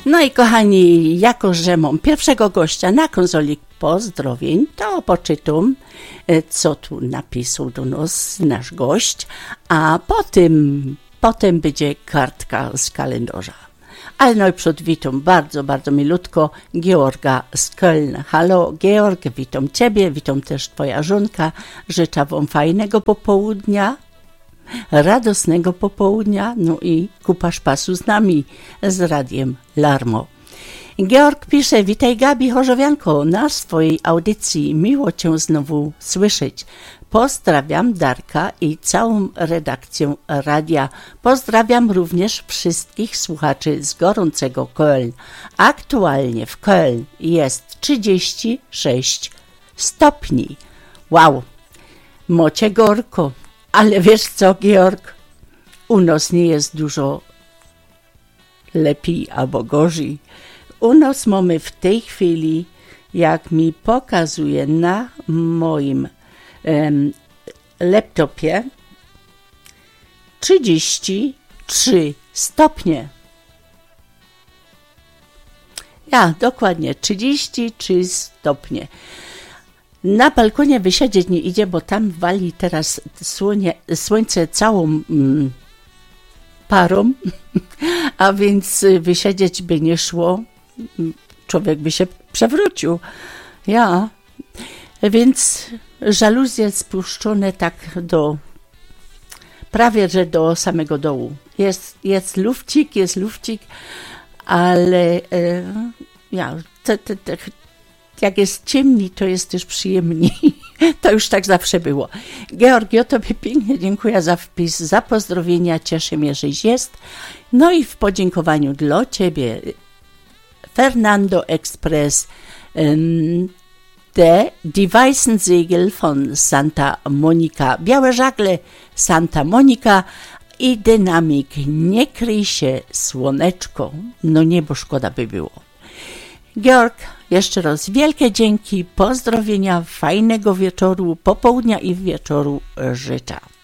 No i kochani, jako że mam pierwszego gościa na konsoli pozdrowień, to poczytam, co tu napisał do nas nasz gość, a potem będzie kartka z kalendarza. Ale najpierw witam bardzo, bardzo milutko Georga z Kölna. Halo Georg, witam Ciebie, witam też Twoja żonka. Życzę Wam fajnego popołudnia, radosnego popołudnia, no i kupa szpasu z nami, z Radiem Larmo. Georg pisze: witaj Gabi Chorzowianko na swojej audycji, miło Cię znowu słyszeć. Pozdrawiam Darka i całą redakcję radia. Pozdrawiam również wszystkich słuchaczy z gorącego Köln. Aktualnie w Köln jest 36 stopni. Wow, mocie gorko. Ale wiesz co, Georg? U nas nie jest dużo lepiej albo gorzej. U nas mamy w tej chwili, jak mi pokazuje na moim laptopie, 33 stopnie. Ja, dokładnie, 33 stopnie. Na balkonie wysiedzieć nie idzie, bo tam wali teraz słońce całą parą, a więc wysiedzieć by nie szło. Człowiek by się przewrócił. Ja, więc żaluzje spuszczone tak prawie że do samego dołu. Jest lufcik, ale jak jest ciemniej, to jest też przyjemniej. To już tak zawsze było. Georgio, Tobie pięknie dziękuję za wpis, za pozdrowienia. Cieszę mnie, żeś jest. No i w podziękowaniu dla Ciebie Fernando Express, die weißen Segel von Santa Monica, białe żagle Santa Monica i Dynamik, nie kryj się słoneczko, no nie, bo szkoda by było. Georg, jeszcze raz wielkie dzięki, pozdrowienia, fajnego wieczoru, popołudnia i wieczoru życzę.